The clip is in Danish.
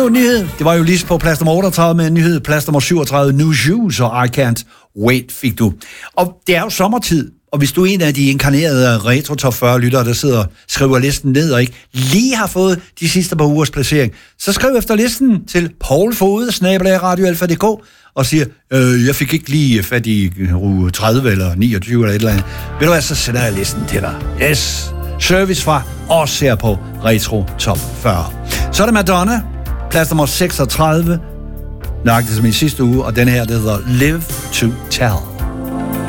endnu en nyhed. Det var jo lige på plads nummer 38 med en nyhed. Plads nummer 37, New Shoes og I Can't Wait fik du. Og det er jo sommertid, og hvis du er en af de inkarnerede Retro Top 40 lyttere, der sidder og skriver listen ned og ikke lige har fået de sidste par ugers placering, så skriv efter listen til Paul Fode, @radioalfa.dk og siger, jeg fik ikke lige fat i uge 30 eller 29 eller et eller andet. Ved du hvad, så sender jeg listen til dig. Yes! Service fra os her på Retro Top 40. Så er det Madonna, plads nummer 36, nøjagtigt som i sidste uge, og den her, der hedder Live to Tell.